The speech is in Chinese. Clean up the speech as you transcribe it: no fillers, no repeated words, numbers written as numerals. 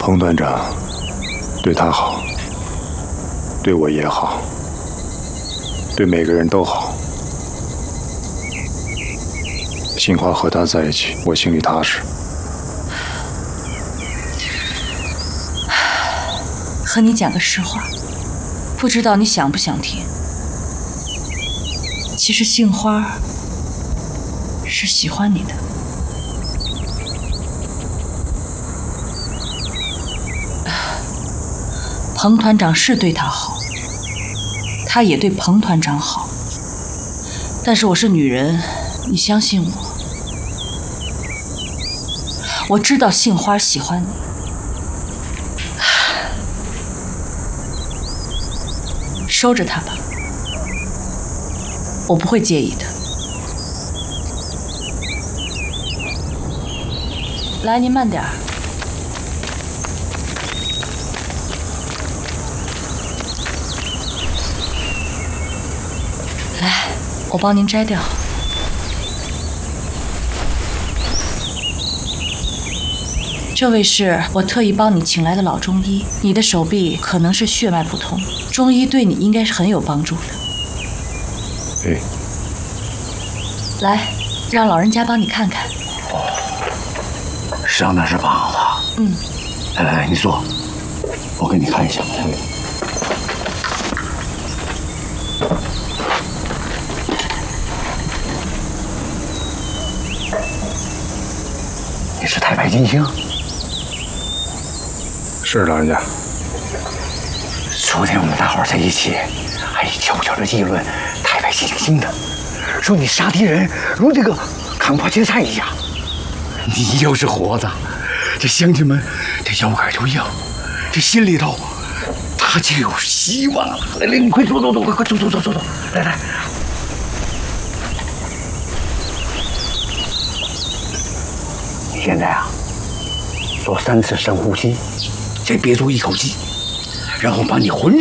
彭团长对他好，对我也好，对每个人都好。杏花和他在一起，我心里踏实。 和你讲个实话，不知道你想不想听？其实杏花是喜欢你的。彭团长是对她好，她也对彭团长好。但是我是女人，你相信我，我知道杏花喜欢你。收着它吧，我不会介意的。来，您慢点儿。来，我帮您摘掉。这位是我特意帮你请来的老中医，你的手臂可能是血脉不通，中医对你应该是很有帮助的。 哎， 来，让老人家帮你看看。 伤的是膀子。 嗯。 来，你坐，我给你看一下。你是太白金星？ 是老人家。 昨天我们大伙儿在一起，还悄悄地议论太白金星的，说你杀敌人如这个砍瓜切菜一样。你要是活着，这乡亲们这腰杆就硬，这心里头他就有希望了。来，你快坐，快坐，来。你现在啊，做3次深呼吸，先憋住一口气，然后把你浑